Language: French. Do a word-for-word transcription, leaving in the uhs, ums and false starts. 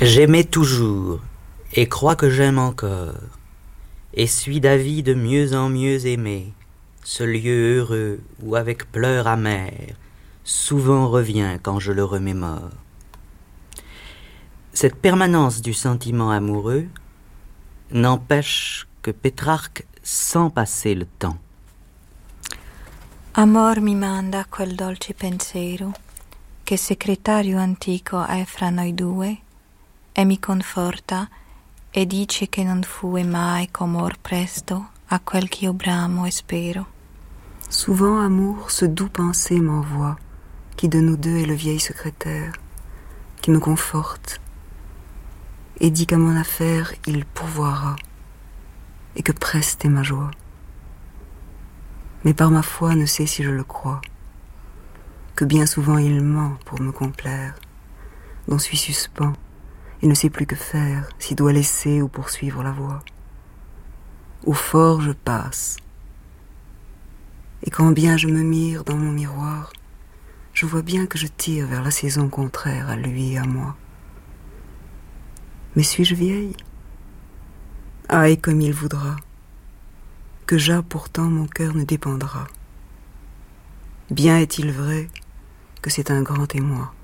J'aimais toujours, et crois que j'aime encore, et suis d'avis de mieux en mieux aimer, ce lieu heureux où avec pleurs amers, souvent revient quand je le remémore. Cette permanence du sentiment amoureux n'empêche que Pétrarque sent passer le temps. Amor mi manda quel dolce pensiero che segretario antico è fra noi due e mi conforta e dice che non fue mai com'or presto a quel ch'io bramo e spero. Souvent amour, ce doux pensée m'envoie, qui de nous deux est le vieil secrétaire, qui me conforte et dit qu'à mon affaire il pourvoira et que preste est ma joie. Mais par ma foi ne sais si je le crois, que bien souvent il ment pour me complaire, dont suis suspens et ne sais plus que faire, s'il doit laisser ou poursuivre la voie. Au fort je passe, et quand bien je me mire dans mon miroir, je vois bien que je tire vers la saison contraire à lui et à moi. Mais suis-je vieille? Ah, et comme il voudra, que j'as pourtant mon cœur ne dépendra. Bien est-il vrai que c'est un grand émoi.